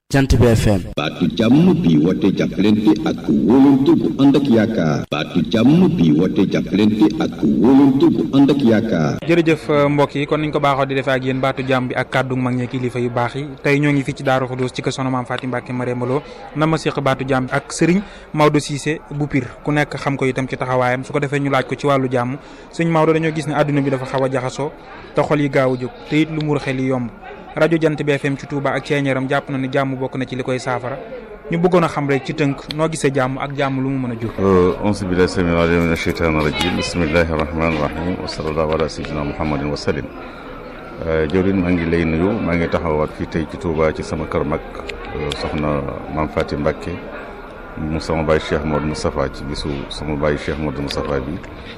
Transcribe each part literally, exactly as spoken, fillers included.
Jant bi F M. baatu jàmm bi woote jàppalante ak wóolante bu ànd ak yaakaar. baatu jàmm bi woote jàppalante ak wóolante bu ànd ak yaakaar. jërëjëf mbokk yi kon niñ ko baaxoo di defee ak yéen baatu jàmm bi ak kàddu mag ñi kilifa yu baax yi tey ñoo ngi fii ci Daaru Xudoos ci kër Soxna Maam Faty Mbacké Marème Lo na ma séq baatu jàmm bi ak Serigne Maodo Cissé bu Pire ku nekk xam ko itam ci taxawaayam su ko defee ñu laaj ko ci wàllu jàmm sëñ Maodo dañoo gis ne àdduna bi dafa xaw a jaxasoo te xol yi gaaw a jóg te it lu muur xel yi yomb rajo Jant bi F M ci Touba ak ceeñeeram jàpp na ni jàmm bokk na ci li koy saafara ñu bëggoon a xam rek ci tënk noo gisee jàmm ak jàmm lu mu mën a jur. auzu billahi samil alim min asheytaani rajim bismillahi rahmani rahim wa sallallahu ala sayyidina muhammadin wa sallim. jëwriñ maa ngi lay nuyu maa ngi taxawaat fii tey ci Touba ci sama kër mag soxna Maam Faty Mbacké mu sama baay Cheikh Modou Moustapha ci bisu sama baay Cheikh Modou Moustapha bi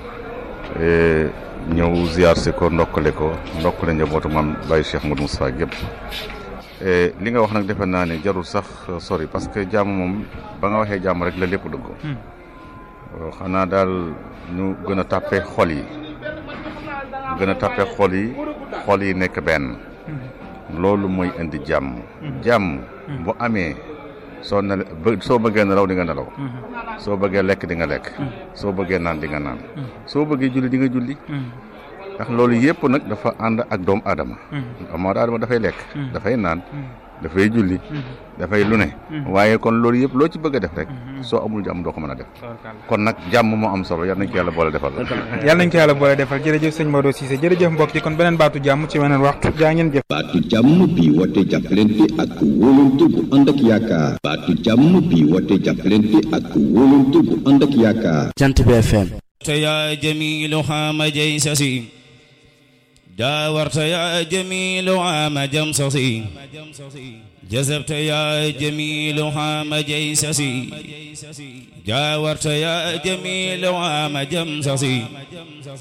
ñëw ziar si ko ndokkale ko ndokkale njabootu maam baay Cheikh Modou Moustapha gépp li nga wax nag defe naa ne jarul sax sori parce que jàmm moom ba nga waxee jàmm rek la lépp dugg xanaa daal ñu gën a tàppe xol yi gën a tàppe xol yi xol yi nekk benn loolu mooy indi jàmm jàmm bu amee soo ne soo bëggee nelaw di nga nelaw soo bëggee lekk di nga lekk soo bëggee naan di nga naan soo bëggee julli di nga julli ndax loolu yëpp nag dafa ànd ak doomu aadama doomu aadama dafay lekk dafay naan dafay julli dafay lu ne waaye kon loolu yëpp loo ci bëgg a def rek soo amul jàmm doo ko mën a def kon nag jàmm moo am solo yal nañ ko yàlla boole defal yal nañ ko yàlla boole defal jërëjëf sëñ Maodo Cissé jërëjëf mbokk yi kon beneen baatu jàmm ci weneen waxtu jaa ngeen jëf. baatu jàmm bi woote jàppalante ak wóolante bu ànd ak yaakaar. baatu jàmm bi woote jàppalante ak wóolante bu ànd ak yaakaar. Jant bi F M. يا جميل حام جيسسي جاورت يا جميل عام جمسسي جذبت يا جميل حام جيسسي جاورت يا جميل عام جمسسي